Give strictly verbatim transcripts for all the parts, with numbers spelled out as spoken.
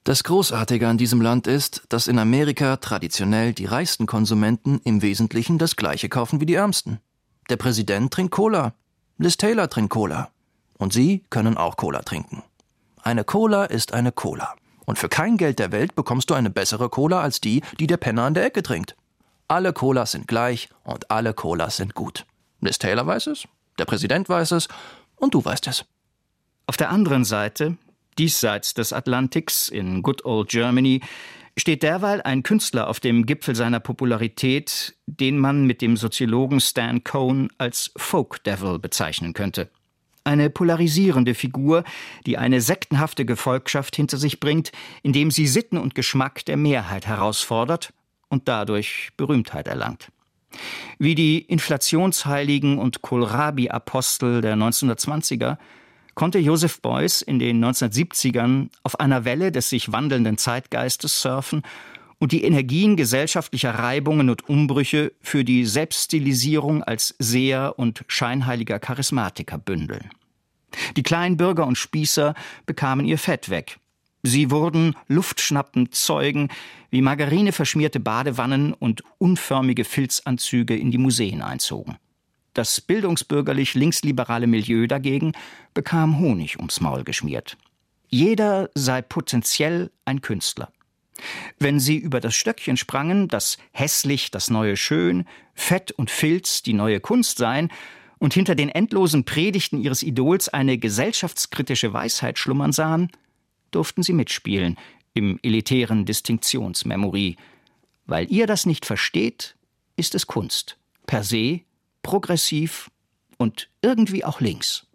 Das Großartige an diesem Land ist, dass in Amerika traditionell die reichsten Konsumenten im Wesentlichen das Gleiche kaufen wie die Ärmsten. Der Präsident trinkt Cola, Liz Taylor trinkt Cola. Und Sie können auch Cola trinken. Eine Cola ist eine Cola. Und für kein Geld der Welt bekommst du eine bessere Cola als die, die der Penner an der Ecke trinkt. Alle Colas sind gleich und alle Colas sind gut. Liz Taylor weiß es, der Präsident weiß es und du weißt es. Auf der anderen Seite, diesseits des Atlantiks, in Good Old Germany, steht derweil ein Künstler auf dem Gipfel seiner Popularität, den man mit dem Soziologen Stan Cohen als Folk Devil bezeichnen könnte. Eine polarisierende Figur, die eine sektenhafte Gefolgschaft hinter sich bringt, indem sie Sitten und Geschmack der Mehrheit herausfordert und dadurch Berühmtheit erlangt. Wie die Inflationsheiligen und Kohlrabi-Apostel der neunzehnhundertzwanziger konnte Joseph Beuys in den neunzehnhundertsiebzigern auf einer Welle des sich wandelnden Zeitgeistes surfen und die Energien gesellschaftlicher Reibungen und Umbrüche für die Selbststilisierung als Seher und scheinheiliger Charismatiker bündeln. Die Kleinbürger und Spießer bekamen ihr Fett weg. Sie wurden luftschnappend Zeugen, wie margarineverschmierte Badewannen und unförmige Filzanzüge in die Museen einzogen. Das bildungsbürgerlich linksliberale Milieu dagegen bekam Honig ums Maul geschmiert. Jeder sei potenziell ein Künstler. Wenn sie über das Stöckchen sprangen, dass hässlich das neue Schön, Fett und Filz die neue Kunst seien und hinter den endlosen Predigten ihres Idols eine gesellschaftskritische Weisheit schlummern sahen, durften sie mitspielen im elitären Distinktionsmemory. Weil ihr das nicht versteht, ist es Kunst. Per se, progressiv und irgendwie auch links.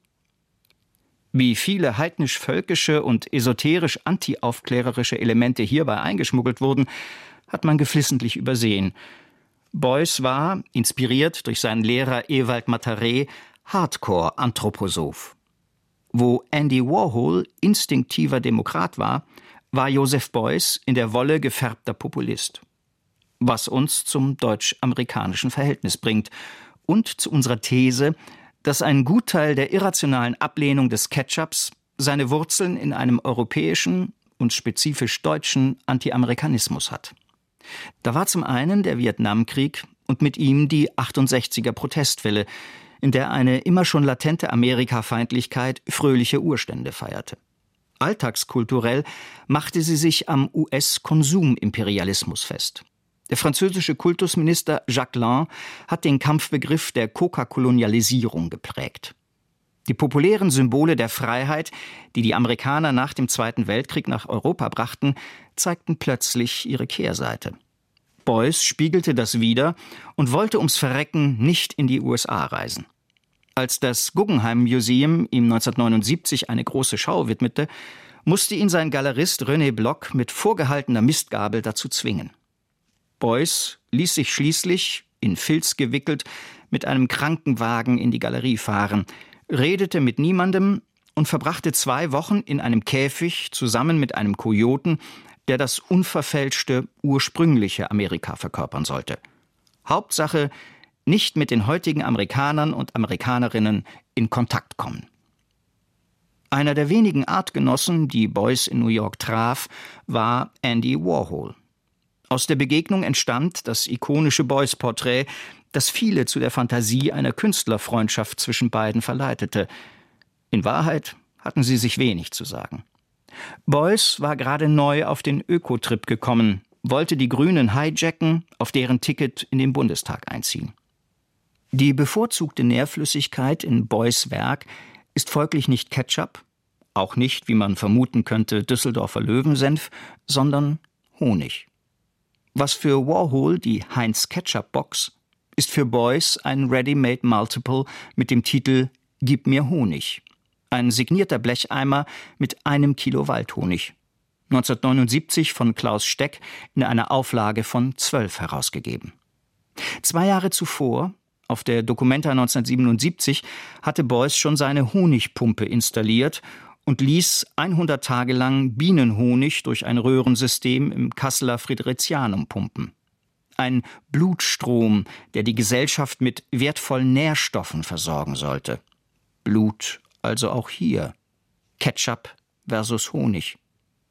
Wie viele heidnisch-völkische und esoterisch antiaufklärerische Elemente hierbei eingeschmuggelt wurden, hat man geflissentlich übersehen. Beuys war, inspiriert durch seinen Lehrer Ewald Mataré, Hardcore-Anthroposoph. Wo Andy Warhol instinktiver Demokrat war, war Joseph Beuys in der Wolle gefärbter Populist. Was uns zum deutsch-amerikanischen Verhältnis bringt und zu unserer These, dass ein Gutteil der irrationalen Ablehnung des Ketchups seine Wurzeln in einem europäischen und spezifisch deutschen Anti-Amerikanismus hat. Da war zum einen der Vietnamkrieg und mit ihm die achtundsechziger Protestwelle, in der eine immer schon latente Amerikafeindlichkeit fröhliche Urstände feierte. Alltagskulturell machte sie sich am U S-Konsumimperialismus fest. Der französische Kultusminister Jacques Lang hat den Kampfbegriff der Coca-Kolonialisierung geprägt. Die populären Symbole der Freiheit, die die Amerikaner nach dem Zweiten Weltkrieg nach Europa brachten, zeigten plötzlich ihre Kehrseite. Beuys spiegelte das wider und wollte ums Verrecken nicht in die U S A reisen. Als das Guggenheim Museum ihm neunzehnhundertneunundsiebzig eine große Schau widmete, musste ihn sein Galerist René Bloch mit vorgehaltener Mistgabel dazu zwingen. Beuys ließ sich schließlich, in Filz gewickelt, mit einem Krankenwagen in die Galerie fahren, redete mit niemandem und verbrachte zwei Wochen in einem Käfig zusammen mit einem Kojoten, der das unverfälschte, ursprüngliche Amerika verkörpern sollte. Hauptsache, nicht mit den heutigen Amerikanern und Amerikanerinnen in Kontakt kommen. Einer der wenigen Artgenossen, die Beuys in New York traf, war Andy Warhol. Aus der Begegnung entstand das ikonische Beuys-Porträt, das viele zu der Fantasie einer Künstlerfreundschaft zwischen beiden verleitete. In Wahrheit hatten sie sich wenig zu sagen. Beuys war gerade neu auf den Ökotrip gekommen, wollte die Grünen hijacken, auf deren Ticket in den Bundestag einziehen. Die bevorzugte Nährflüssigkeit in Beuys Werk ist folglich nicht Ketchup, auch nicht, wie man vermuten könnte, Düsseldorfer Löwensenf, sondern Honig. Was für Warhol die Heinz-Ketchup-Box ist für Beuys ein Ready-Made Multiple mit dem Titel »Gib mir Honig«. Ein signierter Blecheimer mit einem Kilo Waldhonig. neunzehnhundertneunundsiebzig von Klaus Steck in einer Auflage von zwölf herausgegeben. Zwei Jahre zuvor, auf der Documenta neunzehnhundertsiebenundsiebzig, hatte Beuys schon seine Honigpumpe installiert und ließ hundert Tage lang Bienenhonig durch ein Röhrensystem im Kasseler Friderizianum pumpen. Ein Blutstrom, der die Gesellschaft mit wertvollen Nährstoffen versorgen sollte. Blut also auch hier. Ketchup versus Honig.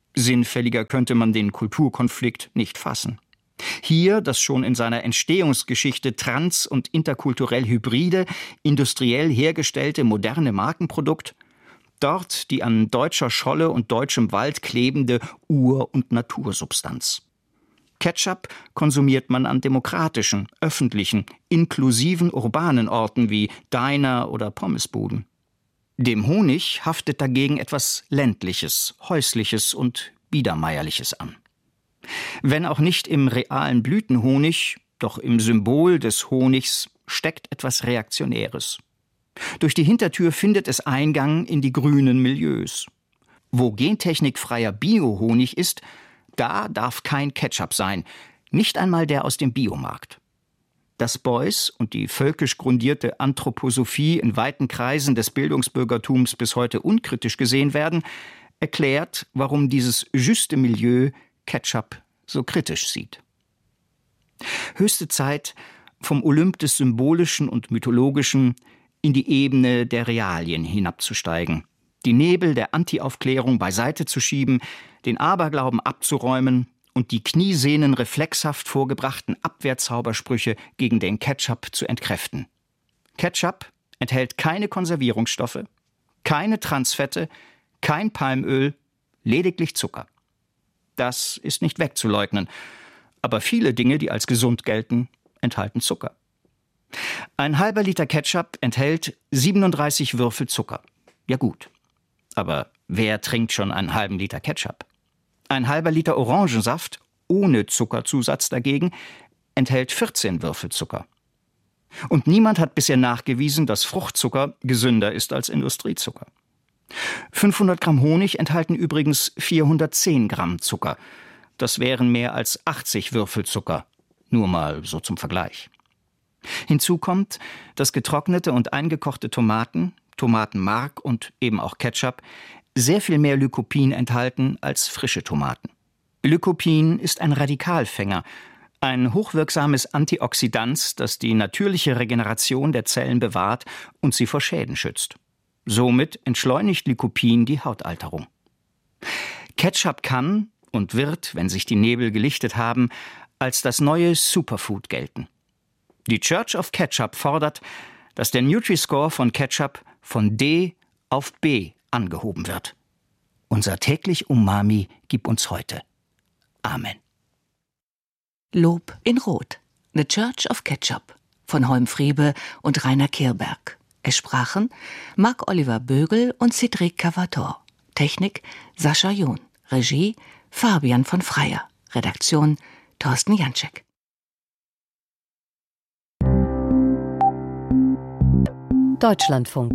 Sinnfälliger könnte man den Kulturkonflikt nicht fassen. Hier das schon in seiner Entstehungsgeschichte trans- und interkulturell hybride, industriell hergestellte moderne Markenprodukt, dort die an deutscher Scholle und deutschem Wald klebende Ur- und Natursubstanz. Ketchup konsumiert man an demokratischen, öffentlichen, inklusiven urbanen Orten wie Diner oder Pommesbuden. Dem Honig haftet dagegen etwas Ländliches, Häusliches und Biedermeierliches an. Wenn auch nicht im realen Blütenhonig, doch im Symbol des Honigs steckt etwas Reaktionäres. Durch die Hintertür findet es Eingang in die grünen Milieus. Wo gentechnikfreier Biohonig ist, da darf kein Ketchup sein, nicht einmal der aus dem Biomarkt. Dass Beuys und die völkisch grundierte Anthroposophie in weiten Kreisen des Bildungsbürgertums bis heute unkritisch gesehen werden, erklärt, warum dieses juste Milieu Ketchup so kritisch sieht. Höchste Zeit, vom Olymp des Symbolischen und Mythologischen in die Ebene der Realien hinabzusteigen, die Nebel der Anti-Aufklärung beiseite zu schieben, den Aberglauben abzuräumen und die Kniesehnen reflexhaft vorgebrachten Abwehrzaubersprüche gegen den Ketchup zu entkräften. Ketchup enthält keine Konservierungsstoffe, keine Transfette, kein Palmöl, lediglich Zucker. Das ist nicht wegzuleugnen, aber viele Dinge, die als gesund gelten, enthalten Zucker. Ein halber Liter Ketchup enthält siebenunddreißig Würfel Zucker. Ja gut, aber wer trinkt schon einen halben Liter Ketchup? Ein halber Liter Orangensaft ohne Zuckerzusatz dagegen enthält vierzehn Würfel Zucker. Und niemand hat bisher nachgewiesen, dass Fruchtzucker gesünder ist als Industriezucker. fünfhundert Gramm Honig enthalten übrigens vierhundertzehn Gramm Zucker. Das wären mehr als achtzig Würfel Zucker. Nur mal so zum Vergleich. Hinzu kommt, dass getrocknete und eingekochte Tomaten, Tomatenmark und eben auch Ketchup sehr viel mehr Lycopin enthalten als frische Tomaten. Lycopin ist ein Radikalfänger, ein hochwirksames Antioxidant, das die natürliche Regeneration der Zellen bewahrt und sie vor Schäden schützt. Somit entschleunigt Lycopin die Hautalterung. Ketchup kann und wird, wenn sich die Nebel gelichtet haben, als das neue Superfood gelten. Die Church of Ketchup fordert, dass der Nutri-Score von Ketchup von D auf B angehoben wird. Unser täglich Umami gib uns heute. Amen. Lob in Rot. The Church of Ketchup von Holm Friebe und Rainer Kirberg. Es sprachen Marc-Oliver Bögel und Cédric Cavator. Technik Sascha John. Regie Fabian von Freyer. Redaktion Thorsten Janczek. Deutschlandfunk.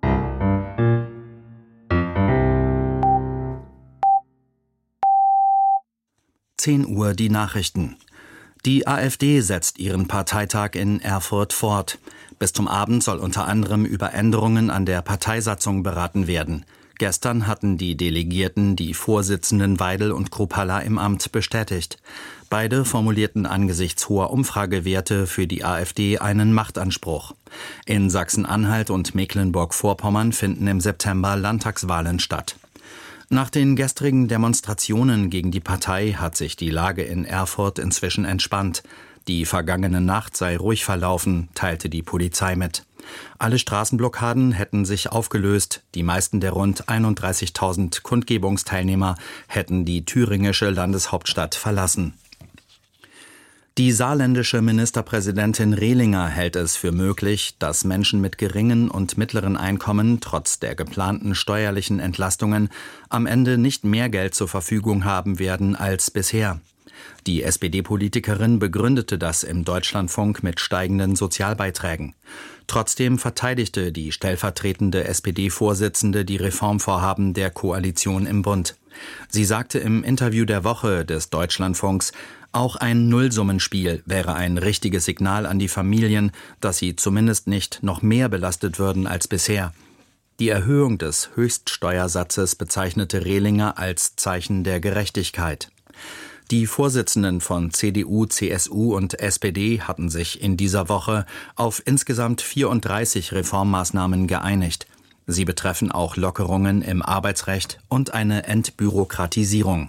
zehn Uhr die Nachrichten. Die AfD setzt ihren Parteitag in Erfurt fort. Bis zum Abend soll unter anderem über Änderungen an der Parteisatzung beraten werden. Gestern hatten die Delegierten die Vorsitzenden Weidel und Kruppalla im Amt bestätigt. Beide formulierten angesichts hoher Umfragewerte für die AfD einen Machtanspruch. In Sachsen-Anhalt und Mecklenburg-Vorpommern finden im September Landtagswahlen statt. Nach den gestrigen Demonstrationen gegen die Partei hat sich die Lage in Erfurt inzwischen entspannt. Die vergangene Nacht sei ruhig verlaufen, teilte die Polizei mit. Alle Straßenblockaden hätten sich aufgelöst. Die meisten der rund einunddreißigtausend Kundgebungsteilnehmer hätten die thüringische Landeshauptstadt verlassen. Die saarländische Ministerpräsidentin Rehlinger hält es für möglich, dass Menschen mit geringen und mittleren Einkommen trotz der geplanten steuerlichen Entlastungen am Ende nicht mehr Geld zur Verfügung haben werden als bisher. Die S P D-Politikerin begründete das im Deutschlandfunk mit steigenden Sozialbeiträgen. Trotzdem verteidigte die stellvertretende S P D-Vorsitzende die Reformvorhaben der Koalition im Bund. Sie sagte im Interview der Woche des Deutschlandfunks, auch ein Nullsummenspiel wäre ein richtiges Signal an die Familien, dass sie zumindest nicht noch mehr belastet würden als bisher. Die Erhöhung des Höchststeuersatzes bezeichnete Rehlinger als Zeichen der Gerechtigkeit. Die Vorsitzenden von C D U, C S U und S P D hatten sich in dieser Woche auf insgesamt vierunddreißig Reformmaßnahmen geeinigt. Sie betreffen auch Lockerungen im Arbeitsrecht und eine Entbürokratisierung.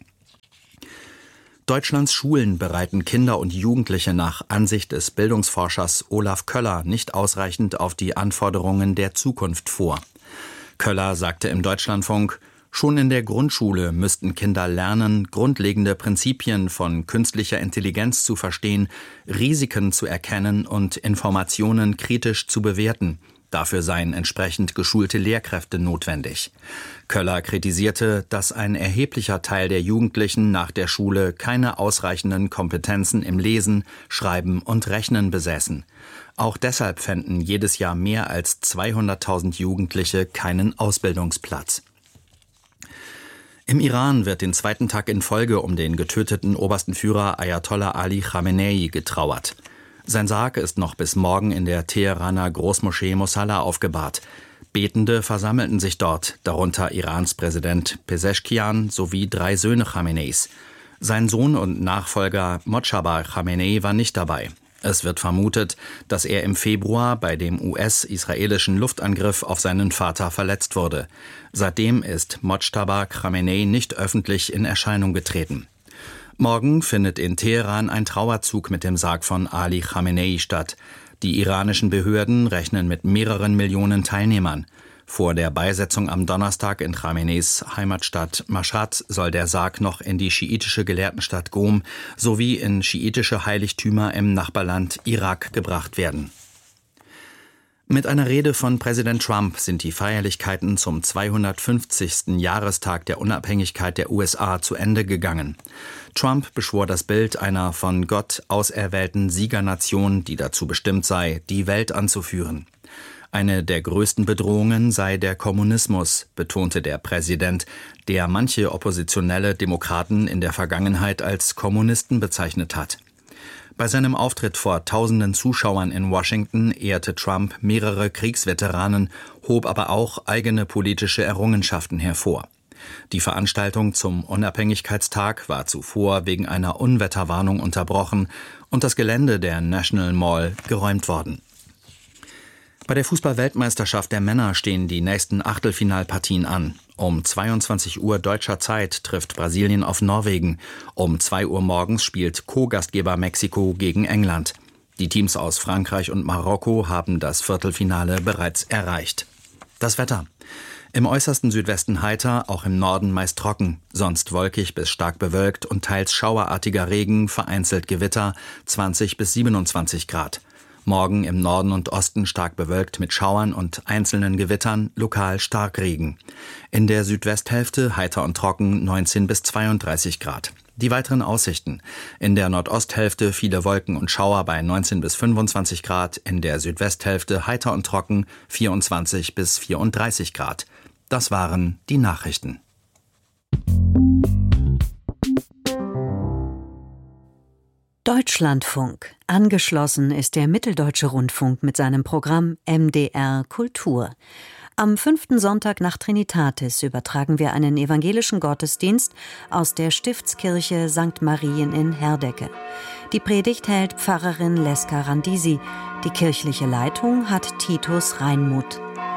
Deutschlands Schulen bereiten Kinder und Jugendliche nach Ansicht des Bildungsforschers Olaf Köller nicht ausreichend auf die Anforderungen der Zukunft vor. Köller sagte im Deutschlandfunk, schon in der Grundschule müssten Kinder lernen, grundlegende Prinzipien von künstlicher Intelligenz zu verstehen, Risiken zu erkennen und Informationen kritisch zu bewerten. Dafür seien entsprechend geschulte Lehrkräfte notwendig. Köller kritisierte, dass ein erheblicher Teil der Jugendlichen nach der Schule keine ausreichenden Kompetenzen im Lesen, Schreiben und Rechnen besäßen. Auch deshalb fänden jedes Jahr mehr als zweihunderttausend Jugendliche keinen Ausbildungsplatz. Im Iran wird den zweiten Tag in Folge um den getöteten obersten Führer Ayatollah Ali Khamenei getrauert. Sein Sarg ist noch bis morgen in der Teheraner Großmoschee Mosalla aufgebahrt. Betende versammelten sich dort, darunter Irans Präsident Pezeshkian sowie drei Söhne Khameneis. Sein Sohn und Nachfolger Mojtaba Khamenei war nicht dabei. Es wird vermutet, dass er im Februar bei dem U S-israelischen Luftangriff auf seinen Vater verletzt wurde. Seitdem ist Mojtaba Khamenei nicht öffentlich in Erscheinung getreten. Morgen findet in Teheran ein Trauerzug mit dem Sarg von Ali Khamenei statt. Die iranischen Behörden rechnen mit mehreren Millionen Teilnehmern. Vor der Beisetzung am Donnerstag in Khameneis Heimatstadt Mashhad soll der Sarg noch in die schiitische Gelehrtenstadt Qom sowie in schiitische Heiligtümer im Nachbarland Irak gebracht werden. Mit einer Rede von Präsident Trump sind die Feierlichkeiten zum zweihundertfünfzigsten Jahrestag der Unabhängigkeit der U S A zu Ende gegangen. Trump beschwor das Bild einer von Gott auserwählten Siegernation, die dazu bestimmt sei, die Welt anzuführen. Eine der größten Bedrohungen sei der Kommunismus, betonte der Präsident, der manche oppositionelle Demokraten in der Vergangenheit als Kommunisten bezeichnet hat. Bei seinem Auftritt vor tausenden Zuschauern in Washington ehrte Trump mehrere Kriegsveteranen, hob aber auch eigene politische Errungenschaften hervor. Die Veranstaltung zum Unabhängigkeitstag war zuvor wegen einer Unwetterwarnung unterbrochen und das Gelände der National Mall geräumt worden. Bei der Fußball-Weltmeisterschaft der Männer stehen die nächsten Achtelfinalpartien an. Um zweiundzwanzig Uhr deutscher Zeit trifft Brasilien auf Norwegen. Um zwei Uhr morgens spielt Co-Gastgeber Mexiko gegen England. Die Teams aus Frankreich und Marokko haben das Viertelfinale bereits erreicht. Das Wetter. Im äußersten Südwesten heiter, auch im Norden meist trocken, sonst wolkig bis stark bewölkt und teils schauerartiger Regen, vereinzelt Gewitter, zwanzig bis siebenundzwanzig Grad. Morgen im Norden und Osten stark bewölkt mit Schauern und einzelnen Gewittern, lokal Starkregen. In der Südwesthälfte heiter und trocken, neunzehn bis zweiunddreißig Grad. Die weiteren Aussichten. In der Nordosthälfte viele Wolken und Schauer bei neunzehn bis fünfundzwanzig Grad, in der Südwesthälfte heiter und trocken, vierundzwanzig bis vierunddreißig Grad. Das waren die Nachrichten. Deutschlandfunk. Angeschlossen ist der Mitteldeutsche Rundfunk mit seinem Programm M D R Kultur. Am fünften Sonntag nach Trinitatis übertragen wir einen evangelischen Gottesdienst aus der Stiftskirche Sankt Marien in Herdecke. Die Predigt hält Pfarrerin Leska Randisi. Die kirchliche Leitung hat Titus Reinmuth.